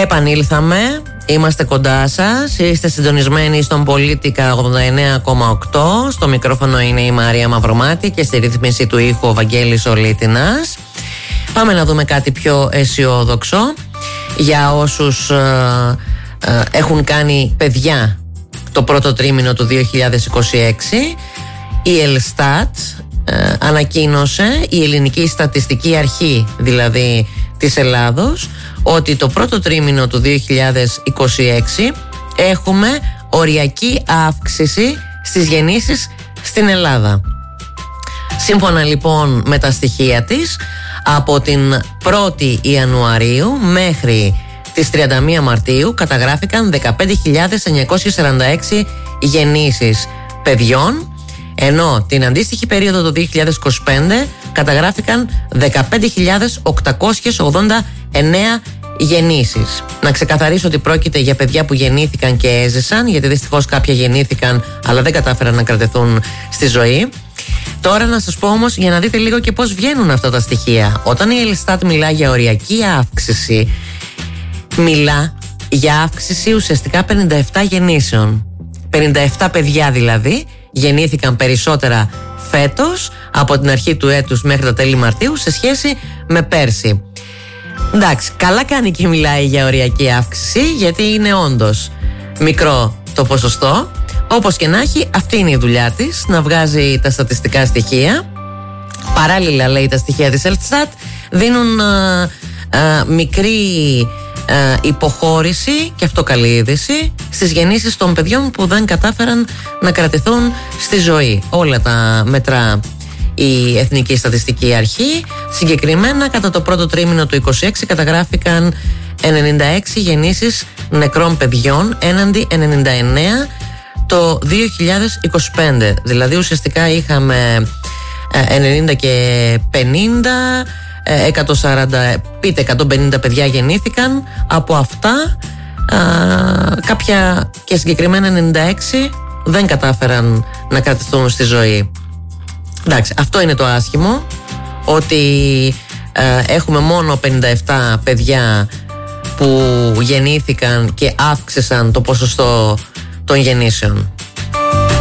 Επανήλθαμε, είμαστε κοντά σας, είστε συντονισμένοι στον Πολίτικα 89,8. Στο μικρόφωνο είναι η Μαρία Μαυρομάτη και στη ρύθμιση του ήχου ο Βαγγέλης Ολίτινας. Πάμε να δούμε κάτι πιο αισιόδοξο για όσους έχουν κάνει παιδιά το πρώτο τρίμηνο του 2026. Η Ελστάτ ανακοίνωσε, η Ελληνική Στατιστική Αρχή δηλαδή της Ελλάδος, ότι το πρώτο τρίμηνο του 2026 έχουμε οριακή αύξηση στις γεννήσεις στην Ελλάδα. Σύμφωνα λοιπόν με τα στοιχεία της, από την 1η Ιανουαρίου μέχρι τις 31 Μαρτίου καταγράφηκαν 15.946 γεννήσεις παιδιών, ενώ την αντίστοιχη περίοδο το 2025 καταγράφηκαν 15.889 γεννήσεις. Να ξεκαθαρίσω ότι πρόκειται για παιδιά που γεννήθηκαν και έζησαν, γιατί δυστυχώς κάποια γεννήθηκαν αλλά δεν κατάφεραν να κρατηθούν στη ζωή. Τώρα να σας πω όμως, για να δείτε λίγο και πώς βγαίνουν αυτά τα στοιχεία. Όταν η Ελστάτ μιλά για οριακή αύξηση, μιλά για αύξηση ουσιαστικά 57 γεννήσεων. 57 παιδιά δηλαδή γεννήθηκαν περισσότερα φέτος από την αρχή του έτους μέχρι τα τέλη Μαρτίου σε σχέση με πέρσι. Εντάξει, καλά κάνει και μιλάει για οριακή αύξηση, γιατί είναι όντως μικρό το ποσοστό. Όπως και να έχει, αυτή είναι η δουλειά της, να βγάζει τα στατιστικά στοιχεία. Παράλληλα, λέει, τα στοιχεία της Ελστάτ δίνουν μικρή υποχώρηση, και αυτό καλή είδηση, στις γεννήσεις των παιδιών που δεν κατάφεραν να κρατηθούν στη ζωή. Όλα τα μετρά η Εθνική Στατιστική Αρχή. Συγκεκριμένα, κατά το πρώτο τρίμηνο του 2026 καταγράφηκαν 96 γεννήσεις νεκρών παιδιών έναντι 99 το 2025. Δηλαδή ουσιαστικά είχαμε 90 και 50, 150 παιδιά γεννήθηκαν. Από αυτά κάποια και συγκεκριμένα 96 δεν κατάφεραν να κρατηθούν στη ζωή. Εντάξει, αυτό είναι το άσχημο, ότι έχουμε μόνο 57 παιδιά που γεννήθηκαν και αύξησαν το ποσοστό των γεννήσεων.